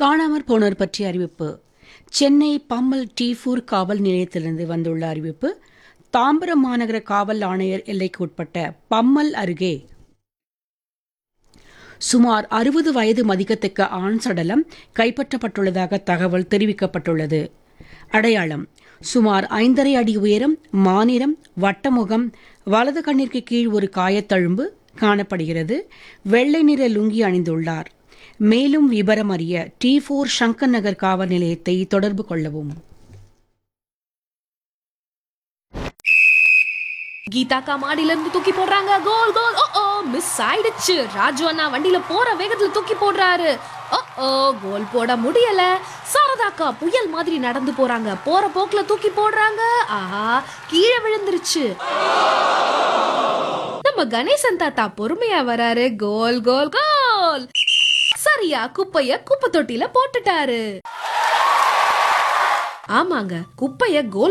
காணாமற் போனோர் பற்றிய அறிவிப்பு. சென்னை பம்மல் T4 காவல் நிலையத்திலிருந்து வந்துள்ள அறிவிப்பு. தாம்பரம் மாநகர காவல் ஆணையர் எல்லைக்கு உட்பட்ட பம்மல் அருகே சுமார் 60 வயது மதிக்கத்தக்க ஆண் சடலம் கைப்பற்றப்பட்டுள்ளதாக தகவல் தெரிவிக்கப்பட்டுள்ளது. அடையாளம்: சுமார் 5.5 அடி உயரம், மாநிறம், வட்டமுகம், வலது கண்ணிற்கு கீழ் ஒரு காயத்தழும்பு காணப்படுகிறது. வெள்ளை நிற லுங்கி அணிந்துள்ளார். மேலும் விபரம் அறிய T4 சங்கர் நகர் காவல் நிலையத்தை தொடர்பு கொள்ளவும். கீதா மாடியில இருந்து தூக்கி போடுறாங்க. கோல் கோல். ஓ ஓ மிஸ் ஆயிடுச்சு. ராஜு அண்ணா வண்டியில போற வேகத்துல தூக்கி போடுறாரு. ஓ ஓ கோல் போட முடியல. சாரதாக்கா புயல் மாதிரி நடந்து போறாங்க. போற போக்குல தூக்கி போடுறாங்க. ஆஹா, கீழே விழுந்துருச்சு. நம்ம கணேசன் தாத்தா பொறுமையா வராரு. கோல் கோல் கோல். சரியா குப்பைய குப்பை தொட்டில போட்டுட்டாரு. ஆமாங்க, குப்பைய கோல்